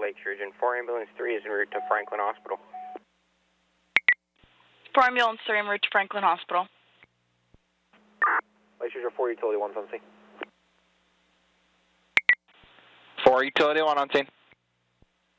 Lake Sturgeon. 4 Ambulance 3 is en route to Franklin Hospital. 4 Ambulance 3 en route to Franklin Hospital. Lake Sturgeon 4 Utility 1 on scene. 4 Utility 1 on scene.